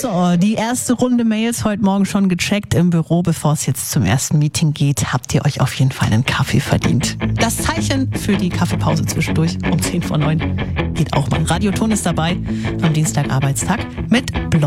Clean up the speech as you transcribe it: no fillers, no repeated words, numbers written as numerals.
So, die erste Runde Mails heute Morgen schon gecheckt im Büro. Bevor es jetzt zum ersten Meeting geht, habt ihr euch auf jeden Fall einen Kaffee verdient. Das Zeichen für die Kaffeepause zwischendurch um 8:50 geht auch mal. Radioton ist dabei am Dienstag Arbeitstag mit Blond.